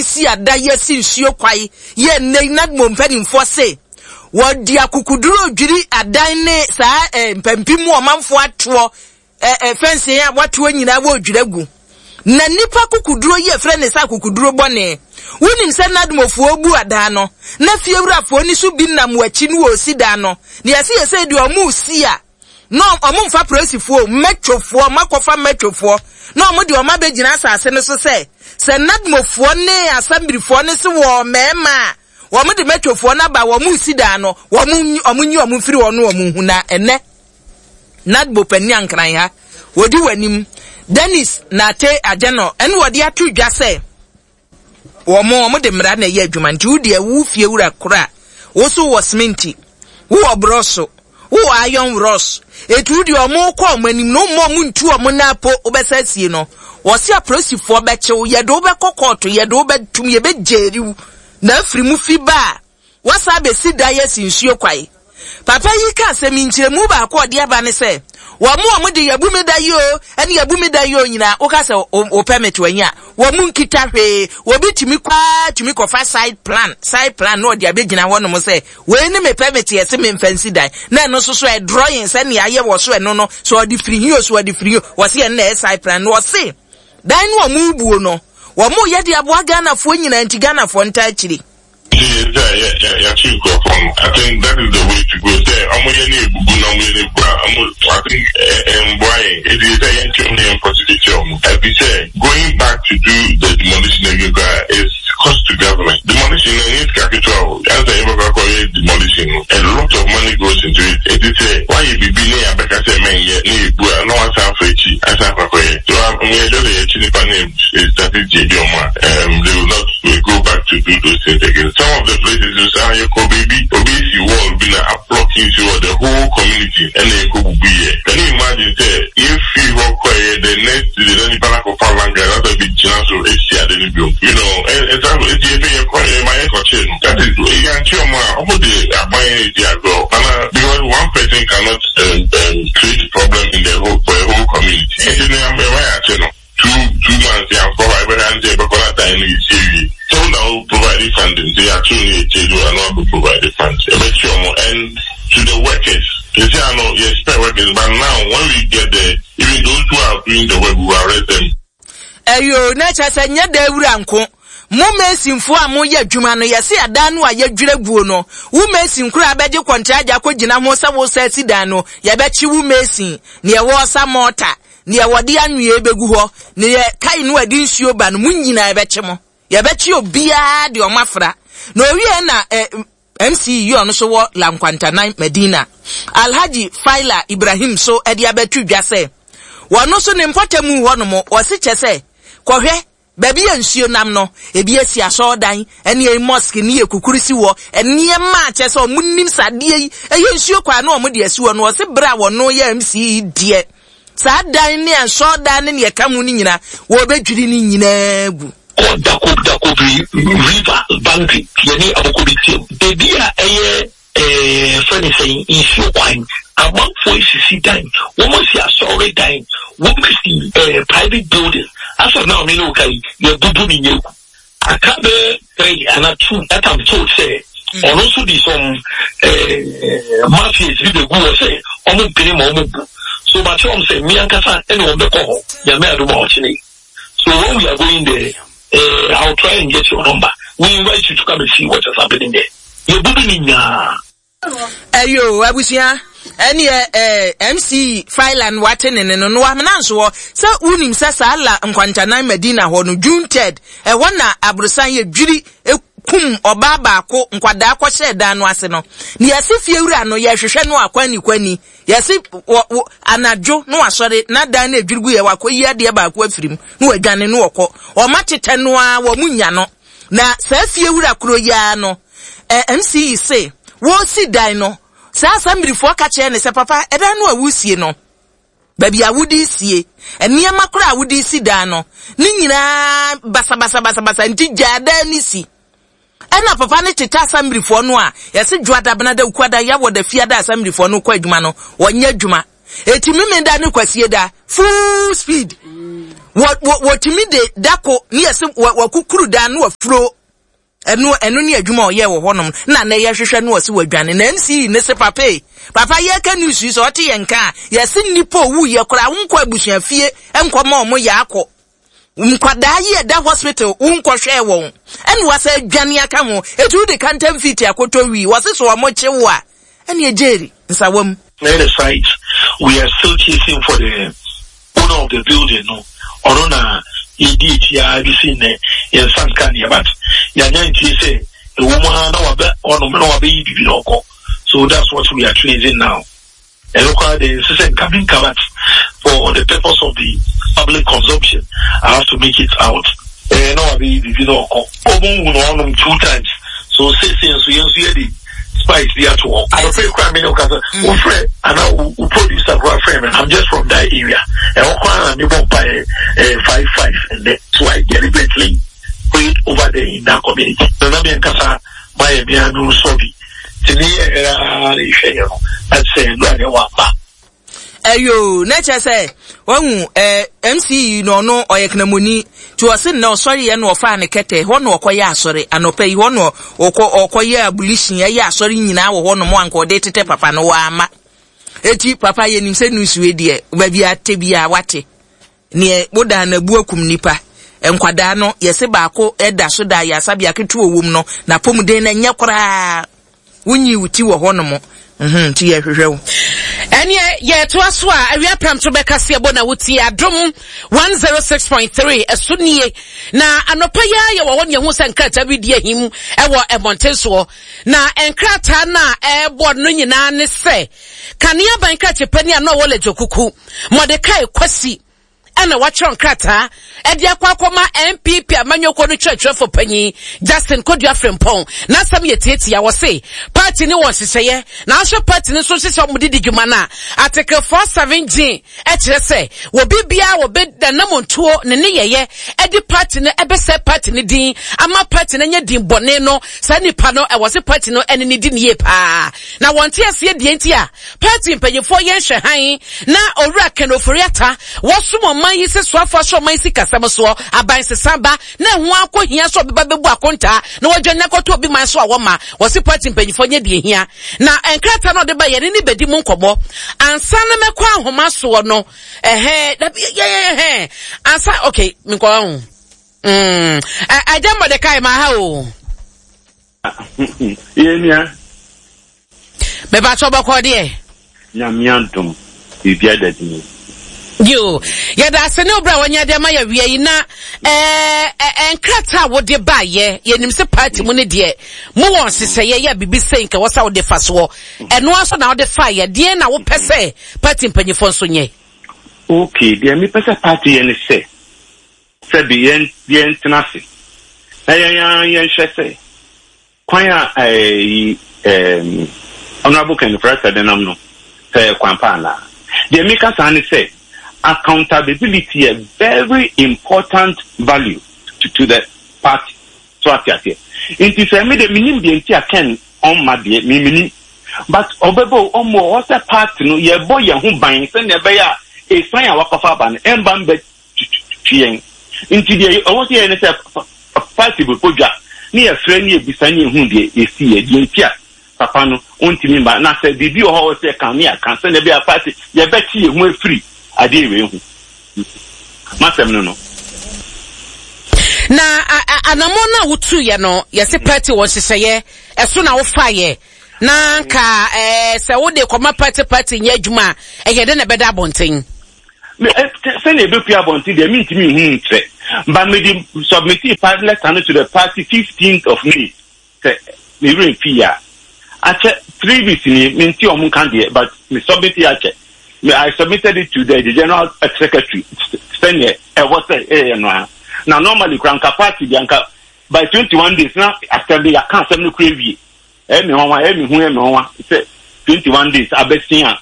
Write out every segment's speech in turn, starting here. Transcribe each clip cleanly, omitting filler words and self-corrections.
si ada yesi nsuo kwai ye Nadmo mpanimfo se wodi akukuduro dwiri adan ne saa mpampimu omanfo ato fence ya wato nyina wo dwiragu na nipa kukuduro ye frɛ ne sa kukuduro bɔne wonim sɛ Nadmofo obu adan no na fiewurafo ni so bi nam wachi no osi dan no ne yɛse de omu si a no omu mfa prosifo metwofo makofa metwofo no omu de oma begina asase ne so sɛ Nadmofo ne asambirifo ne se wo mema omu de metwofo na ba omu si dan no omu firi wono omu huna ene Nadmo pani ankran ha wodi wanim Dennis Nate Ajano en wodi atu dwa sɛ omo de mra na ye adwuma nti wudi ewu fie wura kora wo so wo smenti wo broso wo iron ross etu wudi omo kɔ omanim no mo ntu omo na po obesasie no wo se aprosifo bechew ye do be kokoto ye do be tum ye be jeriw na afiri mu fi ba wasa be sida ye sinsuo kwai papa yi ka se mi nkyeremu ba akɔ de aba ne se omo de yabumeda yo ene yabumeda yo nyina o ka se o permit wanya wo mu nkita hwe wo bitimi kofa side plan no de abegina wono mo se we ne me permit ye se me mfansi dan na no so e drawing se ne aye wo so no so de free here so de free wo se na side plan no se dan no mu buo no wo mu ye de abo Ghana fo nyina nti Ghana fo nta akiri. Yeah, I think that is the way to go. Say, I think it is a prostitution. As we say, going back to do the demolition is cost to government. Demolition is capital. As I ever call it demolition, a lot of money goes into it. It is a why you be near Becca man yet no one sound for it. As I so I'm just a name is that is JDOMA. They will not go back to do those things again. Some of the places you say you call baby obese wall be like blocking to the whole community and they could be here. Can you imagine say if you walk the next to the any bank of Palanga that's a big chance of HCR you know and example if you my question that is you can show my about the buying the girl because one person cannot create a problem in the whole for a whole community. And then I'm aware 2 months they have provided and they have time in so now providing funding, they actually are not providing funds. And to the workers, they say, I know, yes, spare workers, but now when we get there, even those who are doing the work, we will arrest them. Ayo, nature said, yeah, they will uncle. Mumesin for a moya Jumano, yasi a danu a yedrebuno. Wumesin crabadio contraja kojina mosa wo setidano, yabechi wumesin, near wasa mortar, near wadian yebeguho, near kainu adinshio ban munina ebechemo. Yabechi obia de omafra no wie na MCU ono so wo Lankwanta 9 Medina Alhaji Faila Ibrahim so edi abetu dwase wono so ne mpotemu ho no mo o se chese kohwe baby ensuo nam no ebi esi aso dan ene e mosque ne ekukurisi wo ene ma chese o munnim sade yi e ensuo kwa na o mo de asi wo no o se bra wo no ya MC die sa dan ne aso dan ne ye kamu ni nyina wo bedwiri ni nyina gu Dako river boundary yani abokobi team baby friend saying issue wine among voices time woman see a sorry time woman see private building as of now me no kai you bubu ni you akabe 3 and 2 that I'm told say also the some mafias with the go say omo pere mo omo so but you say me ankasa ene wo be ko ya me ado ma ochine so when we are going there I'll try and get your number. We invite you to come and see what is happening there. You're building Ayo, abusia. Any MC file and waten and no amnanso. So unim sasa ala Lankwanta 9 Medina honu June 3rd. Wana abrusan juri kum obaba ko nkwada akwa sheda no ase no. Ni yasi fiewura no ye hwehwe no kwani. Yasi anadwo no asore na dan na adwirgu ye wakoyi ade ba akwa firim. No adwane no wokọ. O matete no a wo munya no. Na sa fiewura kuro ya no. MC say wo si dan no. Sa asambirifo ka che ne se papa eda no awusie no. Baby awudi sie. Eniema kura awudi si dan no. Ni nyina basa nti jada ni si. Ena papa ne teta asambirifo no a yesi dwada benada ukwada ya wo da fiada asambirifo no kwa adwuma no wonya adwuma eti mimenda ne kwasie da full speed what me de dako ni ese wakukuru da no afro eno ni adwuma oye wo honom na na ye hwehwe no wase wadwane na MC ne se papa ye ka news so ote ye nka ye se nipo wu ye kora wonkwa abusuan fie enkoma omo ya akọ mkwada ye da hospital wonkọ hwe won ene wase adwane aka ho etu de kantem fit akoto wi wase so omo chewo a ene ejeri nsawam na the site we are still chasing for the owner of the building no or na idiot ya bisi ne ya sankan ya but ya nyanti say the woman na wabe ono na wabe bibi no ko. So that's what we are tracing now. And look at the system coming covered for the purpose of the public consumption. I have to make it out. No wabe bibi no ko. Omo 2 times. So say the spice there to all. I don't feel crime in Okasa. And I produce a raw frame, and I'm just from that area. And you won't buy 5-5, and that's why deliberately put it over there in that community. The Namian Kasa, my Mianu Sobi. That's a Ayo, nature say, one MC no oyeknamoni to asin no sorry and no fan kete, one or koya sorry, and no pay one or koya abolition, ya sorry, now one more uncle dated papa no ama. Eti papa yenim se news we baby at tebia wate near Buddha and a buakum nipa. Enkwada no yese baako eda so da ya sabia ketu owom no na pomuden na nyekora wunyi wuti wo hono ti ye hwehwew ene ye to aso a awia pram to bekase ebo na wuti adom 106.3 esunie na anopa ya wo wonye hu sankrata bidie him ewo ebontenso na enkrata na ebo no nyina ne se kanea banka chepani ano wo lejokuku Mordecai Kwasi ana wachon krata edi akwakoma MPP amanyoko no church for panyi Justin Kodua Frempong na sam yetieti ya wose party ni won siseye na ahwe party ni so sise omudi dwuma na article 417 e kire se wo bibia wo be da namontuo ne yeye edi party ne ebese party ni din ama party na nya din bone no sa nipa no e wose party no ene ni din ye pa na wonte ase die ntia party mpanyefo ye hwe han na owura kenoforiata wosumo man yi se soafo so man si kasam so aban se samba na hu akohia so beba bebu akonta na wodwanna koto obi man so awoma wosi party mpanyifo nya die hia na enkrata no de ba ye ni bedi mu nkobo ansa na mekwa ahoma so no ansa okay minko hu ajambo de kai ma ha o yenia beba so bako de nyamiantum bibia dadini yo yada sene obra wanya de ma ya wie na enkrata wo de ba ye yenim se party mu ne de mu won seseye ya bibi senka wo sa wo de faso eno aso na wo de fa ye de na wo pese party mpanyifo nso nye okay de mi pese party ye ne se bi yen tenase yen hwese kwan a honorable Ken President no se kwampa na de mi ka san ne se accountability a very important value to the party. So I say, it is a minimum the entire can on my dear mini, but obebo omo what's a party no ye boy ya who buying send a bear a sign a walk of ban and bambe chien. Into the almost here and a party will put near friendly beside whom they see a dear Papano, until but not say, did you always say, come here, can send a bear party, ye bet you more free. Adiwe masem no na anamona wutu ye no yesi party wo siseye eso na wo faye na nka se wo de koma party nya adwuma ye de na beda abonten se na be pia abonten de mi ntimi hu ntre ba me di submit letter to the party 15th of May se me rin pia ache 3 weeks ni me nti omun kan de but me submit ache I submitted it to the general secretary. Now normally Kranka party by 21 days now after the account 7 crazy. Me one 21 days abestia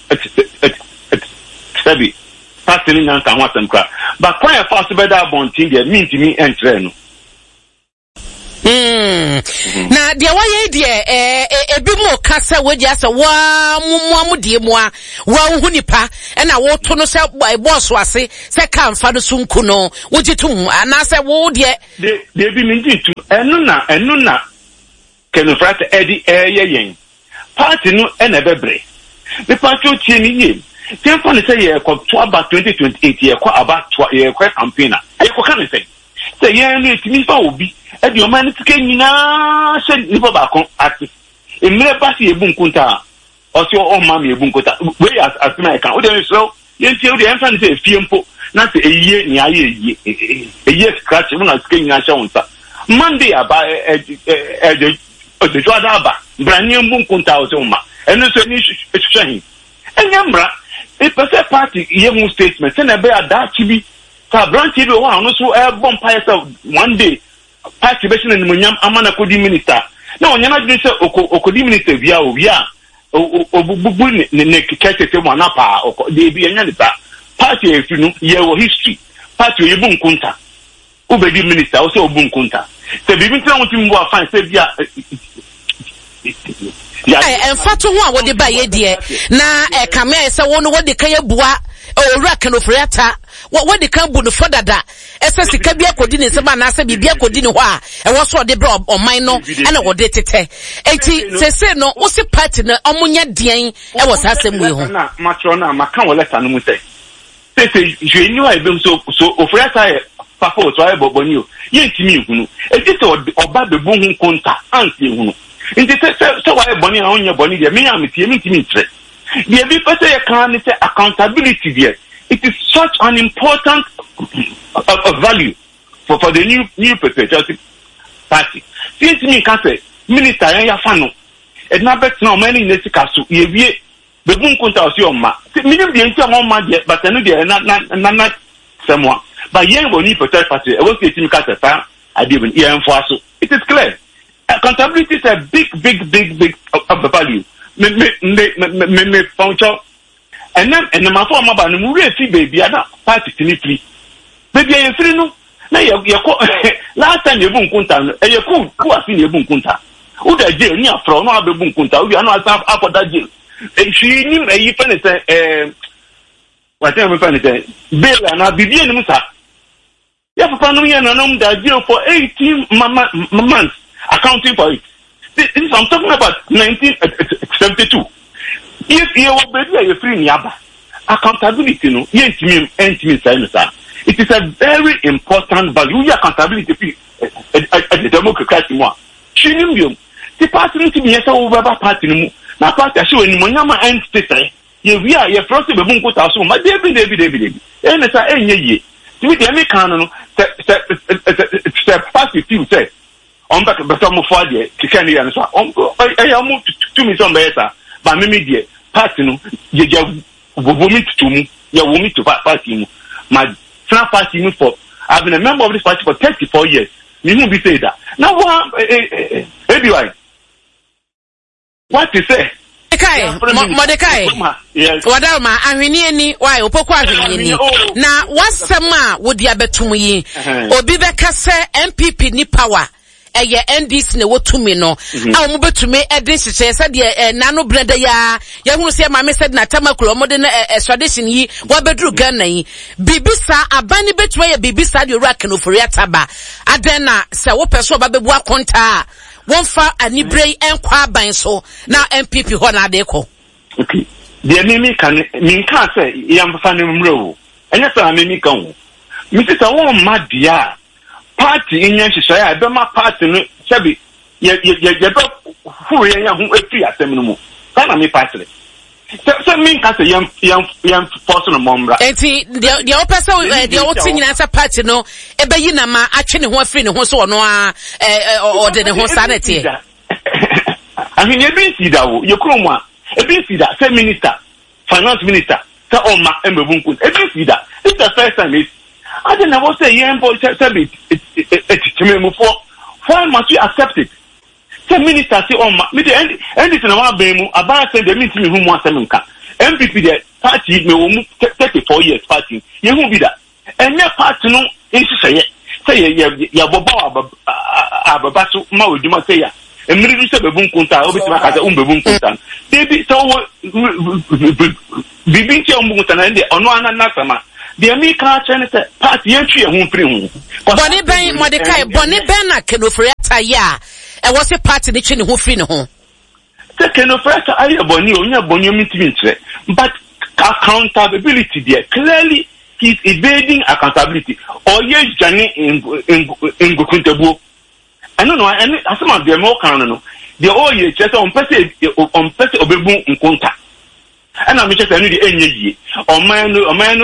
sabi party nan kan watem kra. But quite fast better bonting there mean to me enter no. Na dia waye die ebi mo kasa we dia se wa mu die mu a wa hu nipa e na wo to no se boss wase se kamfa no sunku no wo gitum ana se wo die de bi mi gitu enu na kenufrata edi yen party no e na bebre the party tie ni yem ten for say ye ko to about 2028 ye ko about ye ko campaign e ko kan say ye no etimi fa obi e di o man tike nyina se ni ba kon ati e mre party e bunkunta o se o ma me bunkunta we as my kan o dey so ye ntie o dey enfa ni say fie mpo na say eye ni aye eye scratch mo na tike nyina sha wonta Monday aba the Joadaba, Branium Bunkunta Ozoma, and also Nishahin. And Yambra, it was a party, young statement, and a bear that to be branch one, also a bonfire of 1 day participation in Munyam Amana Kodi minister. No, you're not this Okodi minister via Bubun, Nekate Wanapa, or the Bianita. Party, if you know, your history, party Bunkunta. Ubedi minister, also Bunkunta. So, we been trying to find Sabia. And Fatu what the buy dear. Na Kame say one what the Kaya Bua or Rakan of Riata. What the Kambu the further that SS Kabia Codini Sabana Sabia Codini Wa and what's what they brought on mine and what they take. 80 say no, what's the partner Omunya Dian? I was asking we Matrona, Macan let and say. Say, you knew I've been so of Riata. Papa was right about you. Yes, me, it is about the boom conta, answer you. In the so I bonny on your bonny, the me, I'm with me. The better can accountability there. It is such an important value for the new patriotic party. Since me can say, Minister Yafano, and now bet no many in the castle, ye the boom conta was your ma. Minimum the entire man yet, but I know they are not someone. But yen will need protect party. I was getting Casapa. I didn't hear for us. It is clear. Accountability is a big value. Me function. And then my former man, we baby, I not party finitely. Baby, I am free no. Now you last time you boom kunta, and you cool, who has seen your boom kunta? Who the jail near from no other boom kunta? We are not up for that jail. And she knew a even whatever penny bill and I'll be in Musa. You have a family and that jail for 18 months accounting for it. This is I'm talking about 1972. If you are better, you're free in Yaba. Accountability, no, yes, me, it is a very important value. Accountability at the democratic one. She knew the party to be a over party. Now, party, I show in Monyama and State. We are your first boom put our my David. And it's a ye. To the American, party few say, on back, but some of 4 years, Kikani and so on. I moved to me some better, but maybe dear, party, no, you vomit to me, you vomit to party. My friend party for, I've been a member of this party for 34 years. You won't be saying that. Now, anyway, what to say? Mordecai, Wadama, Ahini, why, Opoko Ahini. Now, what's the ma would ya betum ye? Obibeka se MPP ni power. Eye NDC ne wotumi no. A mo betumi edin hye said ye nano brenda ya hu se ma me said na tamakuro mo de na extradition yi wa bedru Ghana yi. Bibisa abani betuma ye bibisa de ora kan ofori ataba. Aden na se wo peso ba bebu akonta. One fa anibrei enkwa ban so na MPP ho na de ko. Okay. The mimi can say yam fa ne mro. Enya sa mimi kan wo. Mi se sa won ma dia party in yan hyehyɛ a be ma party no sebi ye be hu ye yan hu afi asem no mu. Kana mi party. So me can say yam force no momra. Enti the opesa the oti nyina sa party no e be yi na ma atwe ne ho afri ne ho so ono a o de ne ho sanity. I mean you be see that wo ye krom a e be see that say minister finance minister say on ma embebunku e be see that it's the first time I don't know what say yen boy say it why must you accept it? Say minister say on ma me the end is na wa be mu about say the meeting me hu mu asem nka MPP the party me wo mu 34 years party ye hu bi that enye party no nhyehyɛ say ya boba ababaso ma oduma say ya emiri se bebun kunta obitima ka say umbebun kunta debi so bibi ti ombu kunta na ndi ono ana nasama de mi ka chene se party yentwe hu free hu boni ben Mordecai boni ben na Kenofre ataya e wo se party ni twe hu free ne ho se Kenofre ataya boni onya boni mi timi ntre but accountability there clearly he's evading accountability or yes jani in Gokuntebu. I don't know, and some of them more can no. The all year just on person obebu nkonta. And I'm just the enye or man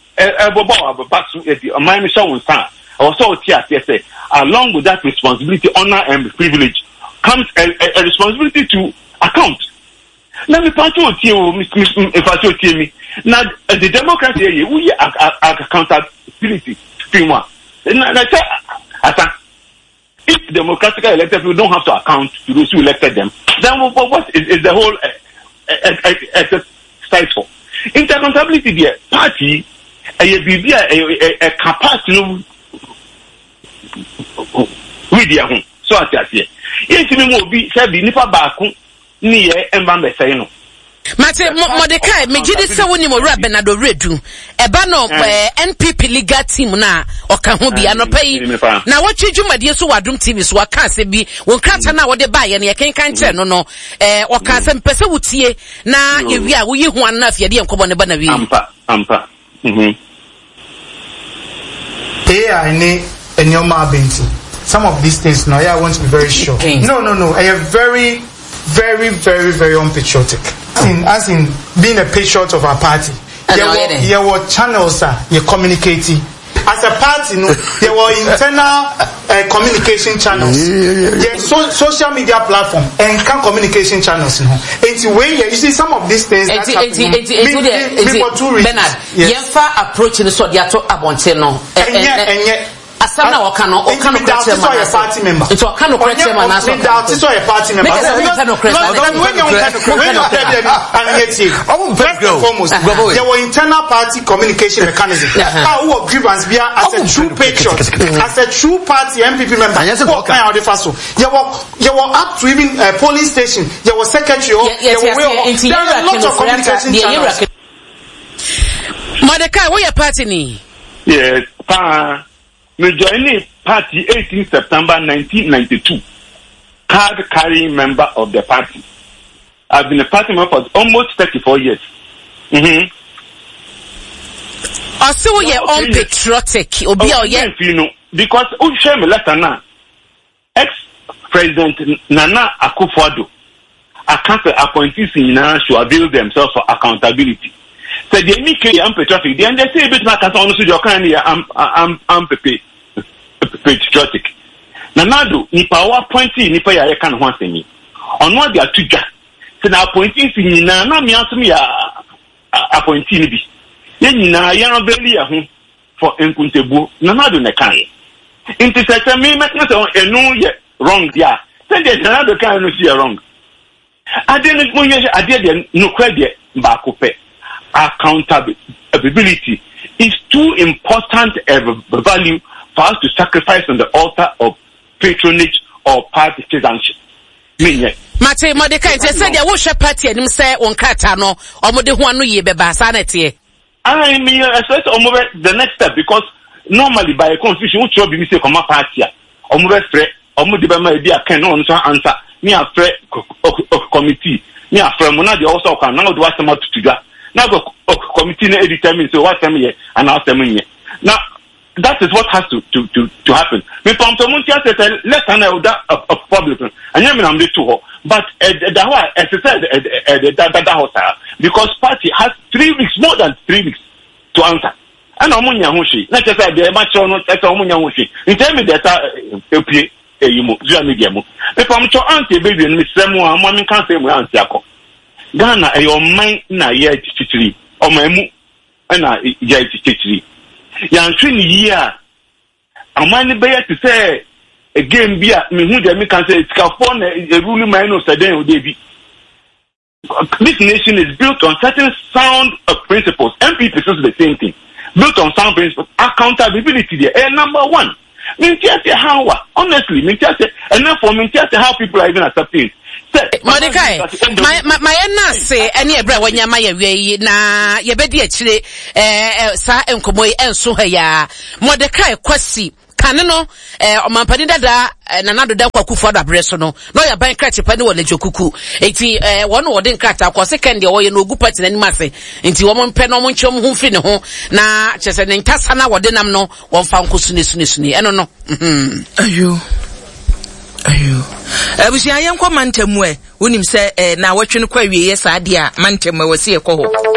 a man show son or so say along with that responsibility, honor and privilege comes a responsibility to account. Let me pass you if I show me. Now the Democrats here we accountability. If democratically elected people don't have to account to those who elected them, then what is the whole exercise for? Interaccountability there, party, a capacity with their home. So I say, yes, we will be said, Nipa Baku, near Mbambe Sayno. Mate Mordecai megidi se woni mo rebe na do redu eba no NPP legal team na oka ho bia no pay na watchi dwumade so wadum TV so aka se bi won krata na wode ba ye ne kenkan kire no no oka se mpese wutie na ye wi a wo yi ho an na afia de enkobo ne ba na wi ampa AI ni enyoma benti some of these things now I want to be very sure no I am very unpatriotic. As in being a patriot of our party. There were channels you communicating. As a party, there were internal communication channels. Social media platform and communication channels. You see some of these things that happen for 2 reasons. Bernard, yes. Approach in the sort of Abonteno. Asana wakano party member. It's wakano correct man as well. That is why a party member. There were internal party communication mechanism. Who are grievance via as a true patriot, as a true party MPP member. You were up to even a polling station. You were secretary. There are lots of communication channels. Mordecai, what your party ni? Yes, me joined party 18 September 1992. Card carrying member of the party. I've been a party member for almost 34 years. Also, you're unpatriotic. Because who share me letter now? Ex-President Nana Akufo-Addo, a council appointees in Nana should avail themselves for accountability. So they make you unpatriotic. Then they say a bit like I'm patriotic. Nanado, Nipa wa pointing Nipa ya can want me. On what they are to just. So now appointees in Nana me answer me appointee ni bi. Yen na yan belly for Nkuntebu. Nanado ne kan. Intercessor me make no say no ye wrong there. Say there Nanado kan no see wrong. Ade no credit back up. Accountability is too important a value for us to sacrifice on the altar of patronage or partisanship. Mate Mordecai said there was a party and him say on Katano or Mode Huanu ye beba sanity. I mean, the next step because normally by a constitution, which will be mistake on my party or move threat or Mudibama be a can answer me a threat committee. Me a friend, Monadi also can now do what I'm to do. Now the committee determines so what time here and how time here. Now that is what has to happen. Me from Tomuntia said let's handle that of public. And I'm the two, but as I said that house because party has 3 weeks, more than 3 weeks to answer. And Omunya Hushi, not just the match or not Omunya Hushi. In tell me that media mo. If I'm to answer baby and Miss Samu, I'm can't say we answer. Ghana a your mind na ye titiri o mamu na ye titiri yan twin year amani be to say again bia me hu dem can say skafo na e rule man no saden o dey bi. This nation is built on certain sound principles. MPP says the same thing. Built on sound principles. Accountability there. Number one. honestly, enough for me how people are even accepting. Mordecai, my say any ebra when ya my way na ye bedi achire sa enkomo enso ha ya Mordecai kwasi kaneno omampani dada na nado da kwakufu ada breso no ya ban krati pani wo lejokuku enti wono wo den krata kwa second ye wo ye no ogu party na nimase enti wo mpe no mo nchom hu mfi ne ho na chese ne ntasa na wo denam no wo mfa nkosu ne eno no ayo abusia yenkwa mantemu wonim se na watwe no kwa wiye sa ade a mantemu wasi ekọ ho